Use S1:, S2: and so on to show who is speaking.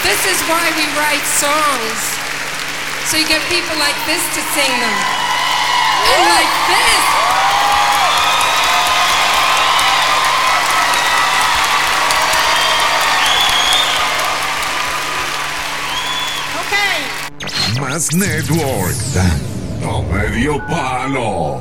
S1: This is why we write songs. So you get people like this to sing them. And like this.
S2: Más Network. Dando medio palo.